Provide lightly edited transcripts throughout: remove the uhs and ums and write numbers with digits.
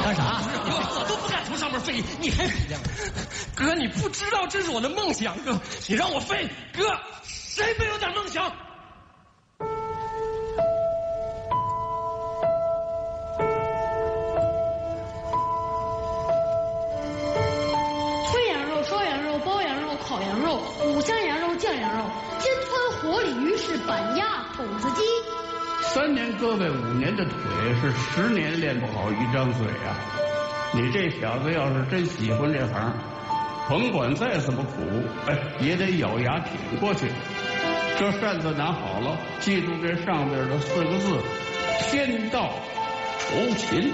干啥？ 我都不敢从上面飞，你还哥，你不知道这是我的梦想，哥，你让我飞，哥，谁没有点梦想？ 炊羊肉、烧羊肉、包羊肉、烤羊肉、五香羊肉、酱羊肉，金川活鲤鱼是板鸭筒子鸡。 3年胳膊5年的腿，是10年练不好一张嘴啊！你这小子要是真喜欢这行，甭管再怎么苦，也得咬牙挺过去。这扇子拿好了，记住这上边的4个字：天道酬勤。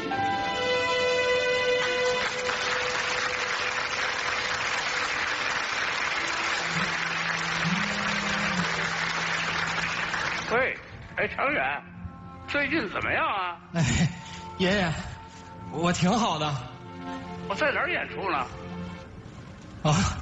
喂，程远，最近怎么样啊？ 爷爷，我挺好的。 我在哪儿演出呢？ 啊？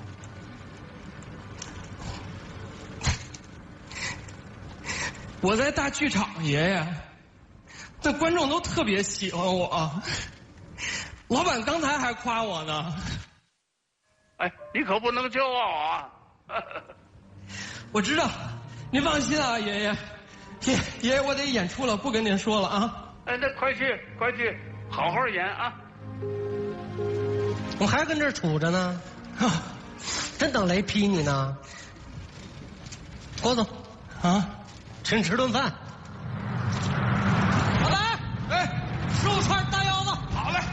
我在大剧场，爷爷。那观众都特别喜欢我，老板刚才还夸我呢。 你可不能骄傲啊！ 我知道，您放心啊，爷爷。爷爷，我得演出了，不跟您说了啊。 那快去，好好演啊！ 我还跟这儿杵着呢，真等雷劈你呢。郭总，请吃顿饭。老板，15串大腰子。 好嘞。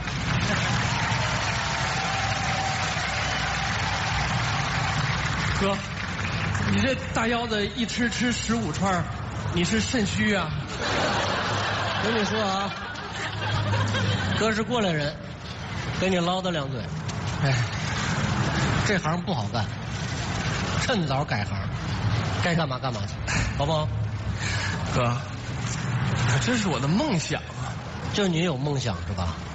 哥，你这大腰子一吃15串，你是肾虚啊？ 跟你说啊，哥是过来人，跟你唠叨2嘴。这行不好干，趁早改行，该干嘛干嘛去，好不好？ 哥，可这是我的梦想啊！ 就你有梦想是吧？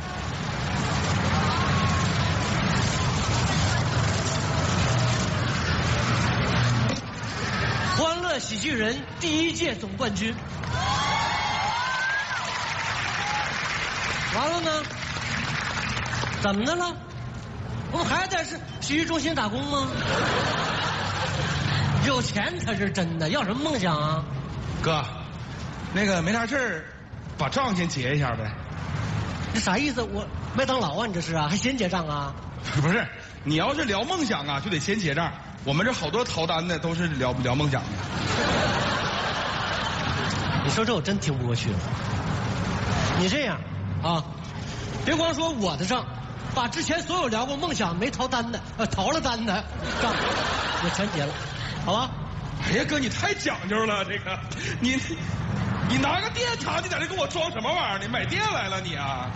欢乐喜剧人第1届总冠军。完了呢？怎么的了？我们还在是洗浴中心打工吗？有钱才是真的，要什么梦想啊？ 哥，那个没啥事儿，把账先结一下呗。 这啥意思？我麦当劳啊？你这是啊？还先结账啊？ 不是，你要是聊梦想啊，就得先结账。我们这好多逃单的都是聊梦想的。 你说这我真听不过去了。你这样啊，别光说我的账，把之前所有聊过梦想没逃单的，逃了单的账，我全结了，好吧？ 哎呀，哥，你太讲究了，这个，你拿个电卡，你在这给我装什么玩意儿？你买电来了你啊？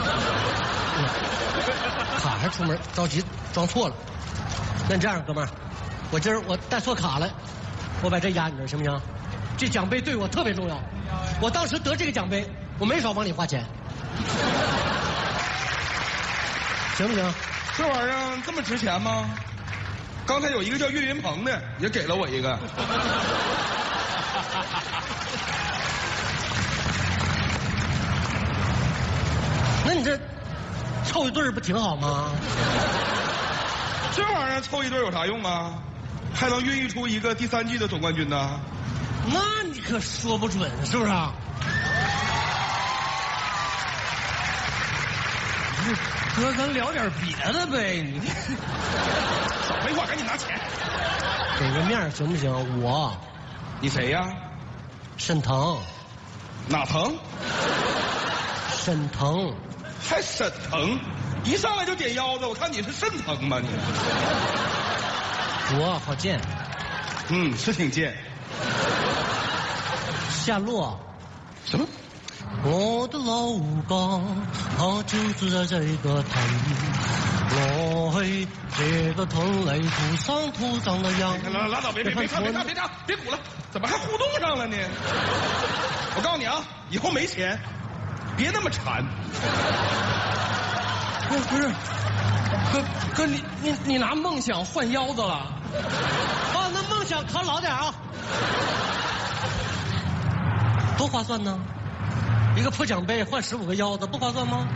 卡还出门着急装错了。那你这样，哥们儿，我今儿我带错卡了，我把这压你这儿行不行？这奖杯对我特别重要，我当时得这个奖杯，我没少往里花钱，行不行？ 这玩意儿这么值钱吗？刚才有一个叫岳云鹏的，也给了我一个。 那你这凑一对儿不挺好吗？ 这玩意儿凑一对有啥用啊？还能孕育出一个第3季的总冠军呢？ 那你可说不准，是不是啊？ 哥，咱聊点别的呗，你少废话，赶紧拿钱。 给个面行不行？ 你谁呀？ 沈腾。 哪疼？ 沈腾。 还沈腾？一上来就点腰子，我看你是肾疼吧你？ 我好贱。 是挺贱。 夏洛。 什么？ 我的老家，它就住在这个屯。我去这个屯里土生土长的羊。 拉倒，别唱，别鼓了，怎么还互动上了呢？我告诉你啊，以后没钱，别那么馋。 不是，哥，你拿梦想换腰子了？ 啊，那梦想可老点啊，多划算呢！一个破奖杯换15个腰子，不划算吗？